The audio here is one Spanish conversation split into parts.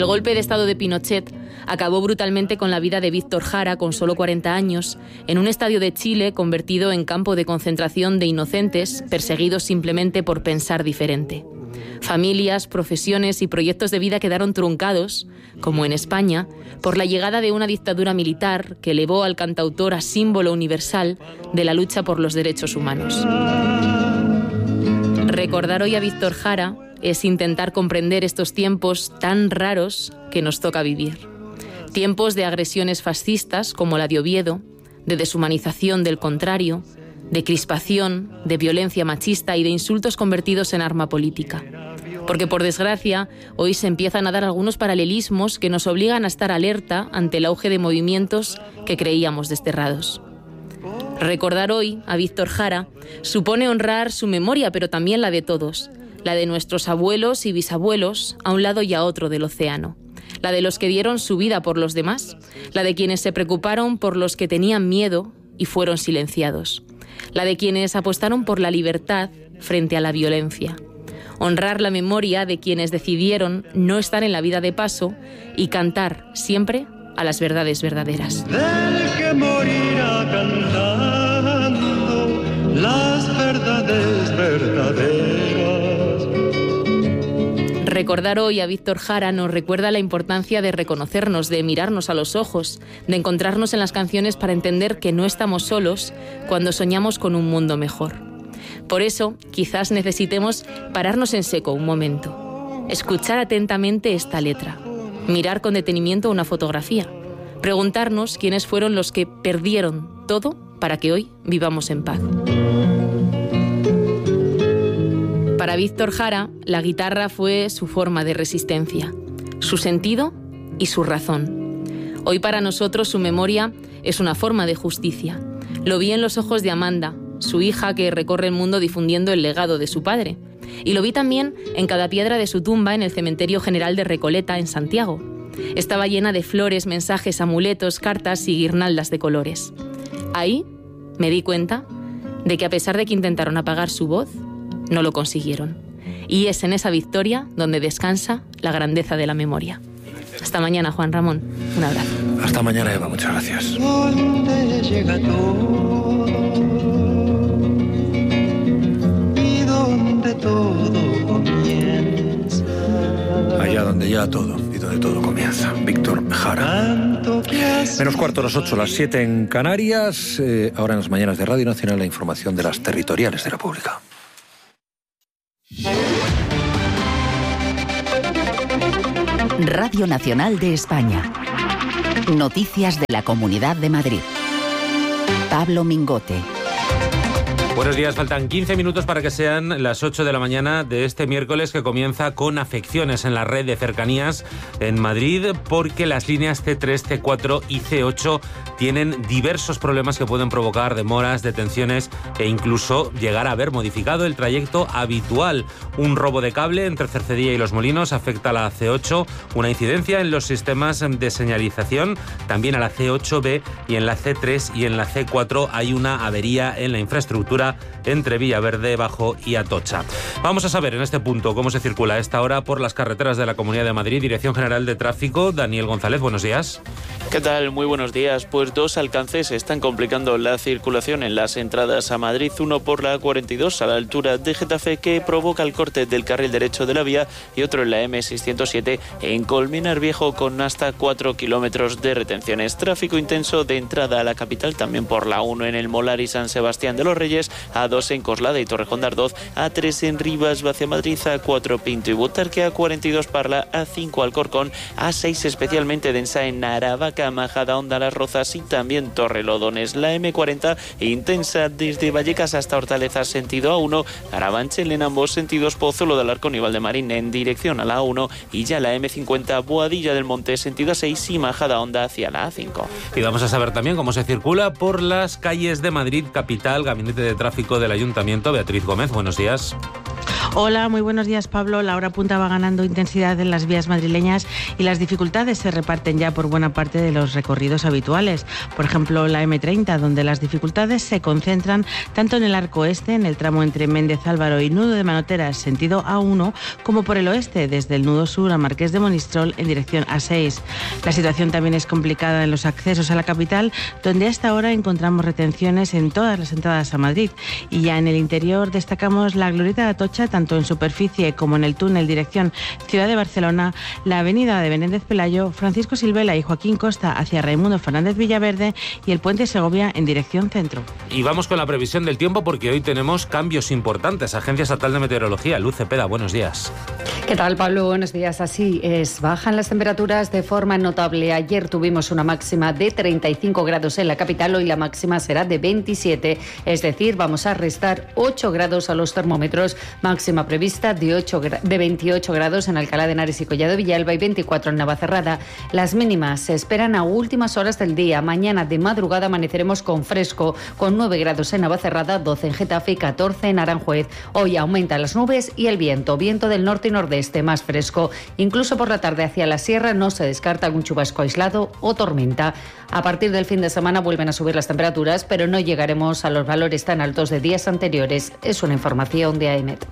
El golpe de estado de Pinochet acabó brutalmente con la vida de Víctor Jara, con solo 40 años, en un estadio de Chile convertido en campo de concentración de inocentes perseguidos simplemente por pensar diferente. Familias, profesiones y proyectos de vida quedaron truncados, como en España, por la llegada de una dictadura militar que elevó al cantautor a símbolo universal de la lucha por los derechos humanos. Recordar hoy a Víctor Jara es intentar comprender estos tiempos tan raros que nos toca vivir. Tiempos de agresiones fascistas como la de Oviedo, de deshumanización del contrario, de crispación, de violencia machista y de insultos convertidos en arma política. Porque, por desgracia, hoy se empiezan a dar algunos paralelismos que nos obligan a estar alerta ante el auge de movimientos que creíamos desterrados. Recordar hoy a Víctor Jara supone honrar su memoria, pero también la de todos, la de nuestros abuelos y bisabuelos a un lado y a otro del océano, la de los que dieron su vida por los demás, la de quienes se preocuparon por los que tenían miedo y fueron silenciados, la de quienes apostaron por la libertad frente a la violencia. Honrar la memoria de quienes decidieron no estar en la vida de paso y cantar siempre a las verdades verdaderas. Del que morirá cantando las verdades verdaderas. Recordar hoy a Víctor Jara nos recuerda la importancia de reconocernos, de mirarnos a los ojos, de encontrarnos en las canciones para entender que no estamos solos cuando soñamos con un mundo mejor. Por eso, quizás necesitemos pararnos en seco un momento, escuchar atentamente esta letra, mirar con detenimiento una fotografía, preguntarnos quiénes fueron los que perdieron todo para que hoy vivamos en paz. Para Víctor Jara, la guitarra fue su forma de resistencia, su sentido y su razón. Hoy para nosotros su memoria es una forma de justicia. Lo vi en los ojos de Amanda, su hija que recorre el mundo difundiendo el legado de su padre. Y lo vi también en cada piedra de su tumba en el Cementerio General de Recoleta, en Santiago. Estaba llena de flores, mensajes, amuletos, cartas y guirnaldas de colores. Ahí me di cuenta de que a pesar de que intentaron apagar su voz, no lo consiguieron. Y es en esa victoria donde descansa la grandeza de la memoria. Hasta mañana, Juan Ramón. Un abrazo. Hasta mañana, Eva. Muchas gracias. ¿Dónde llega todo? ¿Y dónde todo comienza? Allá donde ya todo y donde todo comienza. Víctor Jara. Menos cuarto, las 8, las 7 en Canarias. Ahora en las mañanas de Radio Nacional la información de las territoriales de la República. Radio Nacional de España. Noticias de la Comunidad de Madrid. Pablo Mingote. Buenos días, faltan 15 minutos para que sean las 8 de la mañana de este miércoles, que comienza con afecciones en la red de cercanías en Madrid, porque las líneas C3, C4 y C8 tienen diversos problemas que pueden provocar demoras, detenciones e incluso llegar a haber modificado el trayecto habitual. Un robo de cable entre Cercedilla y Los Molinos afecta a la C8, una incidencia en los sistemas de señalización, también a la C8B, y en la C3 y en la C4 hay una avería en la infraestructura entre Villaverde Bajo y Atocha. Vamos a saber en este punto cómo se circula a esta hora por las carreteras de la Comunidad de Madrid. Dirección General de Tráfico, Daniel González, buenos días. ¿Qué tal? Muy buenos días. Pues dos alcances están complicando la circulación en las entradas a Madrid. Uno por la A42 a la altura de Getafe, que provoca el corte del carril derecho de la vía, y otro en la M607 en Colmenar Viejo con hasta 4 kilómetros de retenciones. Tráfico intenso de entrada a la capital también por la 1 en el Molar y San Sebastián de los Reyes, A2 en Coslada y Torrejón de Ardoz, A3 en Rivas hacia Madrid, A4 Pinto y Butarque, A42 Parla, A5 Alcorcón, A6 especialmente densa en Aravaca, Majadahonda, Las Rozas y también Torrelodones. La M40 intensa desde Vallecas hasta Hortaleza sentido A1, Carabanchel en ambos sentidos, Pozuelo de Alarcón y Valdemarín en dirección a la A1, y ya la M50 Boadilla del Monte sentido A6 y Majadahonda hacia la A5. Y vamos a saber también cómo se circula por las calles de Madrid capital. Gabinete de Tráfico del Ayuntamiento, Beatriz Gómez, buenos días. Hola, muy buenos días, Pablo. La hora punta va ganando intensidad en las vías madrileñas y las dificultades se reparten ya por buena parte de los recorridos habituales. Por ejemplo, la M30, donde las dificultades se concentran tanto en el arco este, en el tramo entre Méndez Álvaro y Nudo de Manoteras, sentido A1, como por el oeste, desde el nudo sur a Marqués de Monistrol en dirección A6. La situación también es complicada en los accesos a la capital, donde hasta ahora encontramos retenciones en todas las entradas a Madrid. Y ya en el interior destacamos la glorieta de Atocha, tanto en superficie como en el túnel dirección Ciudad de Barcelona, la avenida de Menéndez Pelayo, Francisco Silvela y Joaquín Costa hacia Raimundo Fernández Villaverde y el puente Segovia en dirección centro. Y vamos con la previsión del tiempo porque hoy tenemos cambios importantes. Agencia Estatal de Meteorología, Luz Cepeda, buenos días. ¿Qué tal, Pablo? Buenos días. Así es, bajan las temperaturas de forma notable. Ayer tuvimos una máxima de 35 grados en la capital, hoy la máxima será de 27, es decir, vamos a restar 8 grados a los termómetros, máxima prevista de 28 grados en Alcalá de Henares y Collado Villalba y 24 en Navacerrada. Las mínimas se esperan a últimas horas del día. Mañana de madrugada amaneceremos con fresco, con 9 grados en Navacerrada, 12 en Getafe y 14 en Aranjuez. Hoy aumentan las nubes y el viento del norte y nordeste más fresco. Incluso por la tarde hacia la sierra no se descarta algún chubasco aislado o tormenta. A partir del fin de semana vuelven a subir las temperaturas, pero no llegaremos a los valores tan altos de días anteriores. Es una información de AEMET.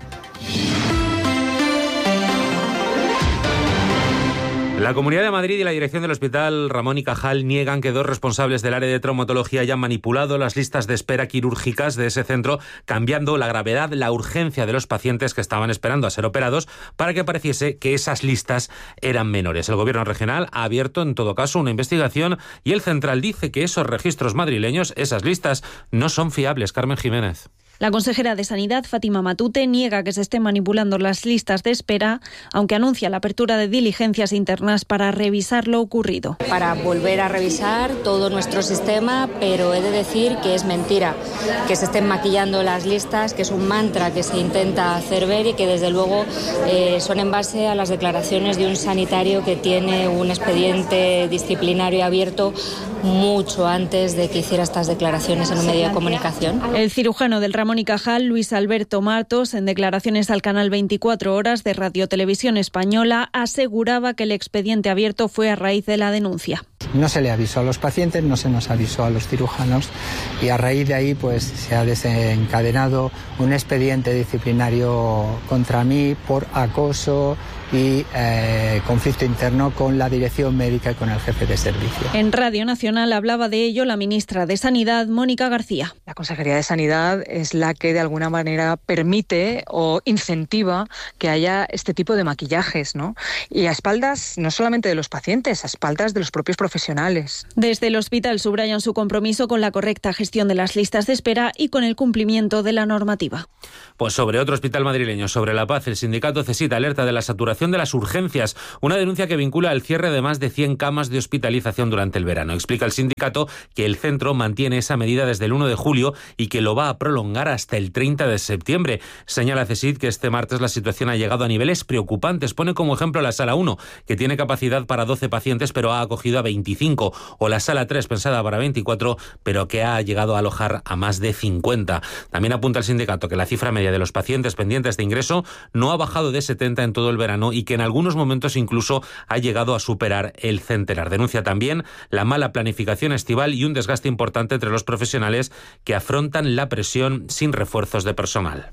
La Comunidad de Madrid y la dirección del Hospital Ramón y Cajal niegan que dos responsables del área de traumatología hayan manipulado las listas de espera quirúrgicas de ese centro, cambiando la gravedad, la urgencia de los pacientes que estaban esperando a ser operados para que pareciese que esas listas eran menores. El Gobierno regional ha abierto, en todo caso, una investigación y el central dice que esos registros madrileños, esas listas, no son fiables. Carmen Jiménez. La consejera de Sanidad, Fátima Matute, niega que se estén manipulando las listas de espera, aunque anuncia la apertura de diligencias internas para revisar lo ocurrido. Para volver a revisar todo nuestro sistema, pero he de decir que es mentira que se estén maquillando las listas, que es un mantra que se intenta hacer ver y que desde luego son en base a las declaraciones de un sanitario que tiene un expediente disciplinario abierto mucho antes de que hiciera estas declaraciones en un medio de comunicación. El cirujano del Ramón y Cajal, Luis Alberto Martos, en declaraciones al canal 24 Horas de Radio Televisión Española, aseguraba que el expediente abierto fue a raíz de la denuncia. No se le avisó a los pacientes, no se nos avisó a los cirujanos y a raíz de ahí pues se ha desencadenado un expediente disciplinario contra mí por acoso y conflicto interno con la dirección médica y con el jefe de servicio. En Radio Nacional hablaba de ello la ministra de Sanidad, Mónica García. La Consejería de Sanidad es la que de alguna manera permite o incentiva que haya este tipo de maquillajes, ¿no? Y a espaldas no solamente de los pacientes, a espaldas de los propios profesionales. Desde el hospital subrayan su compromiso con la correcta gestión de las listas de espera y con el cumplimiento de la normativa. Pues sobre otro hospital madrileño, sobre La Paz, el sindicato CESIT alerta de la saturación de las urgencias, una denuncia que vincula el cierre de más de 100 camas de hospitalización durante el verano. Explica el sindicato que el centro mantiene esa medida desde el 1 de julio y que lo va a prolongar hasta el 30 de septiembre. Señala CESIT que este martes la situación ha llegado a niveles preocupantes. Pone como ejemplo la sala 1, que tiene capacidad para 12 pacientes pero ha acogido a 25, o la sala 3, pensada para 24, pero que ha llegado a alojar a más de 50. También apunta el sindicato que la cifra media de los pacientes pendientes de ingreso no ha bajado de 70 en todo el verano y que en algunos momentos incluso ha llegado a superar el centenar. Denuncia también la mala planificación estival y un desgaste importante entre los profesionales que afrontan la presión sin refuerzos de personal.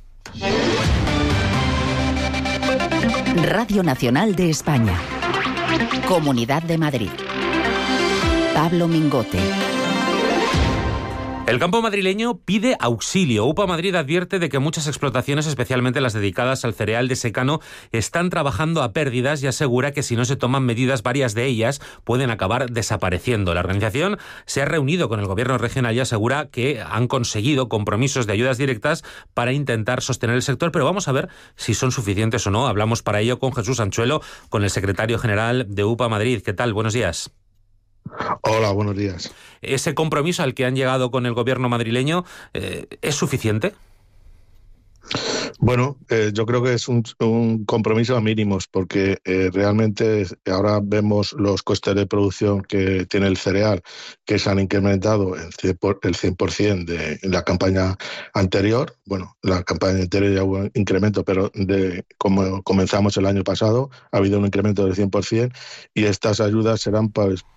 Radio Nacional de España. Comunidad de Madrid. Pablo Mingote. El campo madrileño pide auxilio. UPA Madrid advierte de que muchas explotaciones, especialmente las dedicadas al cereal de secano, están trabajando a pérdidas y asegura que si no se toman medidas, varias de ellas pueden acabar desapareciendo. La organización se ha reunido con el gobierno regional y asegura que han conseguido compromisos de ayudas directas para intentar sostener el sector, pero vamos a ver si son suficientes o no. Hablamos para ello con Jesús Anchuelo, con el secretario general de UPA Madrid. ¿Qué tal? Buenos días. Hola, buenos días. ¿Ese compromiso al que han llegado con el gobierno madrileño es suficiente? Bueno, yo creo que es un compromiso a mínimos, porque realmente ahora vemos los costes de producción que tiene el cereal, que se han incrementado el 100% de la campaña anterior. Bueno, la campaña anterior ya hubo un incremento, pero como comenzamos el año pasado, ha habido un incremento del 100%, y estas ayudas serán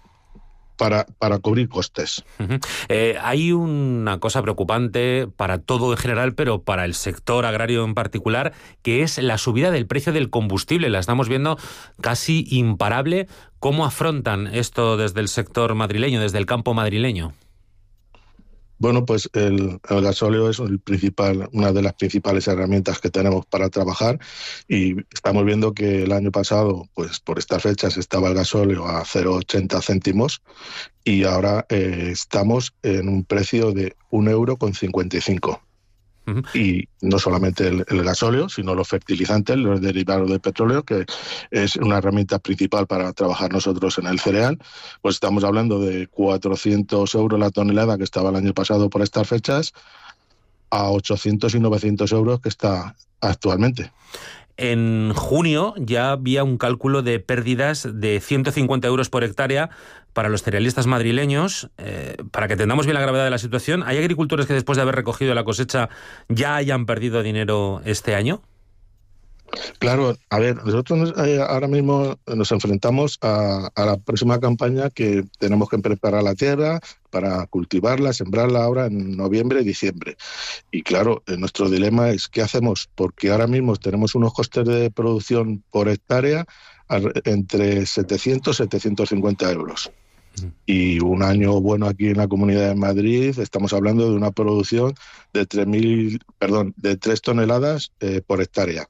para cubrir costes. Hay una cosa preocupante para todo en general, pero para el sector agrario en particular, que es la subida del precio del combustible. La estamos viendo casi imparable. ¿Cómo afrontan esto desde el sector madrileño, desde el campo madrileño? Bueno, pues el gasóleo es una de las principales herramientas que tenemos para trabajar, y estamos viendo que el año pasado, pues por estas fechas, estaba el gasóleo a 0,80 céntimos y ahora estamos en un precio de 1,55 €. Y no solamente el gasóleo, sino los fertilizantes, los derivados del petróleo, que es una herramienta principal para trabajar nosotros en el cereal. Pues estamos hablando de 400 € la tonelada, que estaba el año pasado por estas fechas, a 800 y 900 € que está actualmente. En junio ya había un cálculo de pérdidas de 150 € por hectárea para los cerealistas madrileños. Para que entendamos bien la gravedad de la situación, ¿hay agricultores que después de haber recogido la cosecha ya hayan perdido dinero este año? Claro, a ver, nosotros ahora mismo nos enfrentamos a la próxima campaña, que tenemos que preparar la tierra para cultivarla, sembrarla ahora en noviembre y diciembre. Y claro, nuestro dilema es ¿qué hacemos? Porque ahora mismo tenemos unos costes de producción por hectárea entre 700 y 750 €. Y un año bueno aquí en la Comunidad de Madrid estamos hablando de una producción de 3 toneladas por hectárea.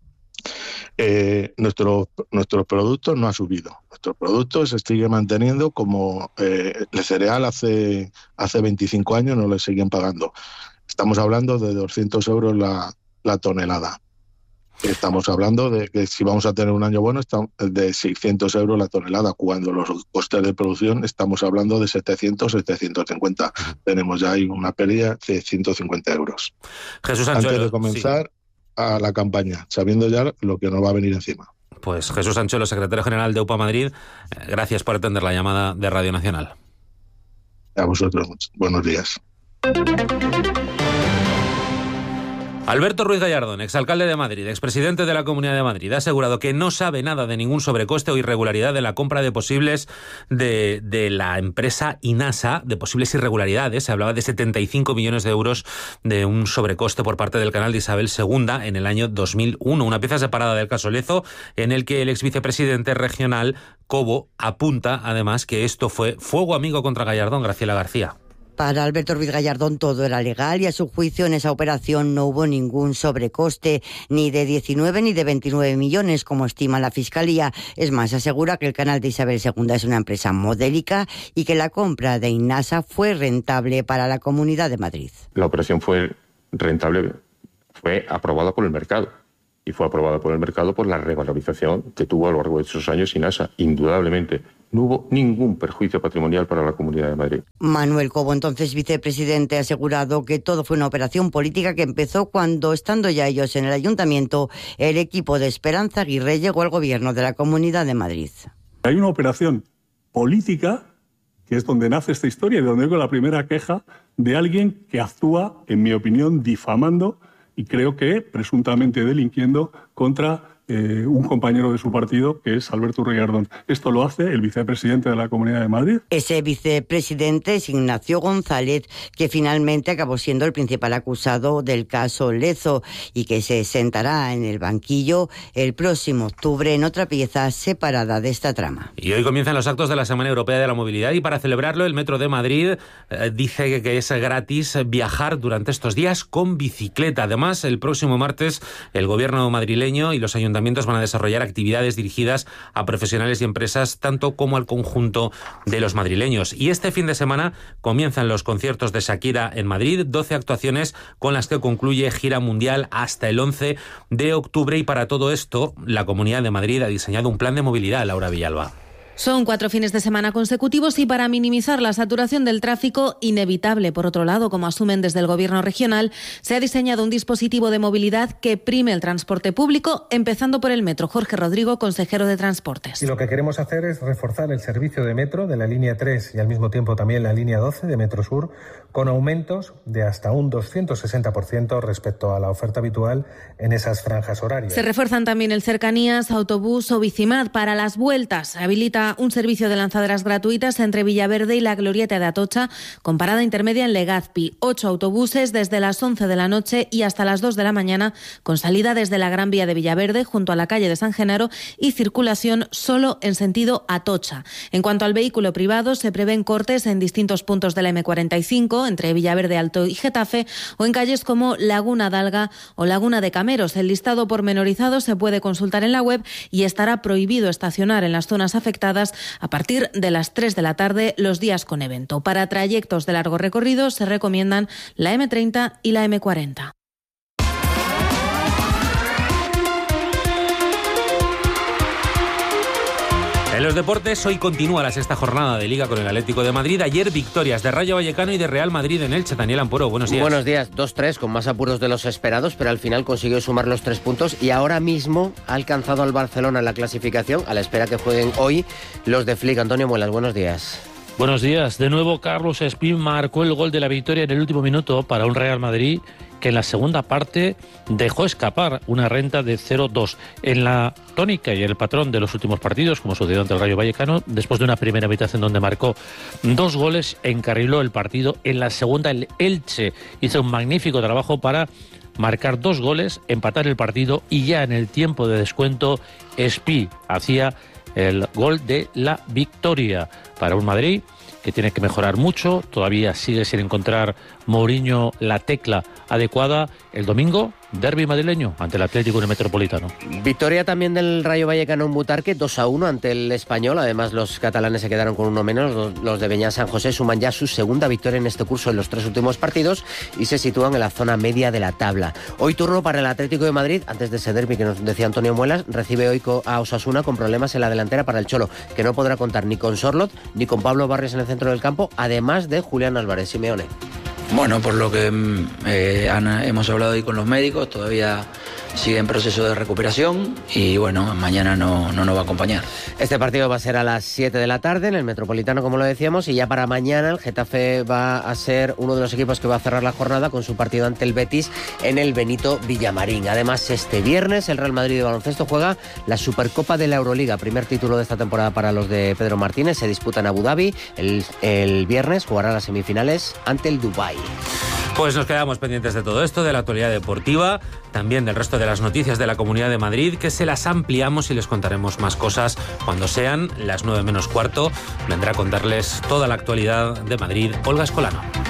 Nuestro producto no ha subido. Nuestro producto se sigue manteniendo como el cereal hace 25 años, no le siguen pagando. Estamos hablando de 200 € la tonelada. Estamos hablando de que si vamos a tener un año bueno, de 600 € la tonelada, cuando los costes de producción estamos hablando de 700, 750. Tenemos ya ahí una pérdida de 150 €. Jesús Ancholo, antes de comenzar a la campaña, sabiendo ya lo que nos va a venir encima. Pues Jesús Ancholo, secretario general de UPA Madrid, gracias por atender la llamada de Radio Nacional. A vosotros, buenos días. Alberto Ruiz Gallardón, exalcalde de Madrid, expresidente de la Comunidad de Madrid, ha asegurado que no sabe nada de ningún sobrecoste o irregularidad de la compra de posibles de la empresa Inasa, de posibles irregularidades. Se hablaba de 75 millones de euros de un sobrecoste por parte del canal de Isabel II en el año 2001. Una pieza separada del caso Lezo, en el que el exvicepresidente regional Cobo apunta además que esto fue fuego amigo contra Gallardón. Graciela García. Para Alberto Ruiz Gallardón todo era legal y a su juicio en esa operación no hubo ningún sobrecoste, ni de 19 ni de 29 millones, como estima la Fiscalía. Es más, asegura que el canal de Isabel II es una empresa modélica y que la compra de Inasa fue rentable para la Comunidad de Madrid. La operación fue rentable, fue aprobada por el mercado. Y fue aprobada por el mercado por la revalorización que tuvo a lo largo de esos años Inasa. Indudablemente, no hubo ningún perjuicio patrimonial para la Comunidad de Madrid. Manuel Cobo, entonces vicepresidente, ha asegurado que todo fue una operación política que empezó cuando, estando ya ellos en el ayuntamiento, el equipo de Esperanza Aguirre llegó al gobierno de la Comunidad de Madrid. Hay una operación política que es donde nace esta historia y donde vengo la primera queja de alguien que actúa, en mi opinión, difamando y creo que presuntamente delinquiendo contra un compañero de su partido, que es Alberto Ruiz Gallardón. Esto lo hace el vicepresidente de la Comunidad de Madrid. Ese vicepresidente es Ignacio González, que finalmente acabó siendo el principal acusado del caso Lezo y que se sentará en el banquillo el próximo octubre en otra pieza separada de esta trama. Y hoy comienzan los actos de la Semana Europea de la Movilidad y para celebrarlo el Metro de Madrid dice que es gratis viajar durante estos días con bicicleta. Además, el próximo martes el gobierno madrileño y los ayuntamientos van a desarrollar actividades dirigidas a profesionales y empresas, tanto como al conjunto de los madrileños. Y este fin de semana comienzan los conciertos de Shakira en Madrid, 12 actuaciones con las que concluye gira mundial hasta el 11 de octubre. Y para todo esto, la Comunidad de Madrid ha diseñado un plan de movilidad, Laura Villalba. Son 4 fines de semana consecutivos y para minimizar la saturación del tráfico, inevitable por otro lado, como asumen desde el Gobierno regional, se ha diseñado un dispositivo de movilidad que prime el transporte público, empezando por el metro. Jorge Rodrigo, consejero de Transportes. Y lo que queremos hacer es reforzar el servicio de metro de la línea 3 y al mismo tiempo también la línea 12 de Metro Sur, con aumentos de hasta un 260% respecto a la oferta habitual en esas franjas horarias. Se refuerzan también el Cercanías, Autobús o Bicimad. Para las vueltas se habilita un servicio de lanzaderas gratuitas entre Villaverde y la Glorieta de Atocha, con parada intermedia en Legazpi. 8 autobuses desde las 11 de la noche y hasta las 2 de la mañana, con salida desde la Gran Vía de Villaverde junto a la calle de San Genaro y circulación solo en sentido Atocha. En cuanto al vehículo privado, se prevén cortes en distintos puntos de la M45, entre Villaverde Alto y Getafe, o en calles como Laguna d'Alga o Laguna de Cameros. El listado pormenorizado se puede consultar en la web y estará prohibido estacionar en las zonas afectadas a partir de las 3 de la tarde los días con evento. Para trayectos de largo recorrido se recomiendan la M30 y la M40. En los deportes, hoy continúa la sexta jornada de Liga con el Atlético de Madrid. Ayer victorias de Rayo Vallecano y de Real Madrid en Elche. Daniel Ampuero, buenos días. Buenos días, 2-3, con más apuros de los esperados, pero al final consiguió sumar los 3 puntos y ahora mismo ha alcanzado al Barcelona en la clasificación, a la espera que jueguen hoy los de Flick. Antonio Muelas, buenos días. Buenos días. De nuevo, Carlos Espín marcó el gol de la victoria en el último minuto para un Real Madrid que en la segunda parte dejó escapar una renta de 0-2. En la tónica y el patrón de los últimos partidos, como sucedió ante el Rayo Vallecano, después de una primera mitad en donde marcó 2 goles, encarriló el partido. En la segunda, el Elche hizo un magnífico trabajo para marcar 2 goles, empatar el partido, y ya en el tiempo de descuento, Espí hacía el gol de la victoria para un Madrid que tiene que mejorar mucho. Todavía sigue sin encontrar Mourinho la tecla adecuada. El domingo, derbi madrileño ante el Atlético en el Metropolitano. Victoria también del Rayo Vallecano en Butarque, 2-1 ante el Español. Además, los catalanes se quedaron con uno menos. Los de Beñat San José suman ya su segunda victoria en este curso en los 3 últimos partidos y se sitúan en la zona media de la tabla. Hoy turno para el Atlético de Madrid, antes de ese derbi que nos decía Antonio Muelas. Recibe hoy a Osasuna con problemas en la delantera para el Cholo, que no podrá contar ni con Sorloth ni con Pablo Barrios en el centro del campo, además de Julián Álvarez. Simeone. Bueno, por lo que hemos hablado hoy con los médicos, todavía sigue en proceso de recuperación y bueno, mañana no nos va a acompañar. Este partido va a ser a las 7 de la tarde en el Metropolitano, como lo decíamos, y ya para mañana el Getafe va a ser uno de los equipos que va a cerrar la jornada con su partido ante el Betis en el Benito Villamarín. Además, este viernes el Real Madrid de baloncesto juega la Supercopa de la Euroliga, primer título de esta temporada para los de Pedro Martínez. Se disputa en Abu Dhabi. El viernes jugará las semifinales ante el Dubái. Pues nos quedamos pendientes de todo esto, de la actualidad deportiva, también del resto de las noticias de la Comunidad de Madrid, que se las ampliamos y les contaremos más cosas cuando sean las 9 menos cuarto. Vendrá a contarles toda la actualidad de Madrid Olga Escolano.